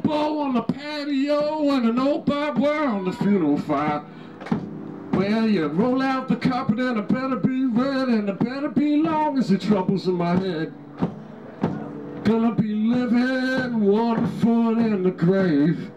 bow on the patio and an old barbed wire on the funeral fire. Well, you roll out the carpet and it better be red and it better be long as the trouble's in my head. Gonna be living 1 foot in the grave.